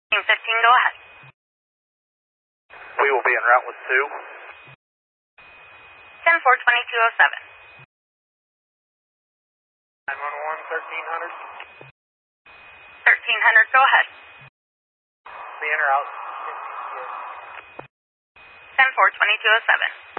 15, go ahead. We will be en route with 2. 10-4, 2207. 911, 1300. 1300, go ahead. Be en route. 10-4, 2207.